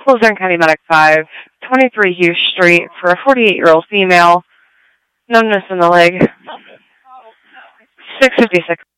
Luzerne County Medic 5, 23 Hughes Street, for a 48-year-old female, numbness in the leg, 6:56.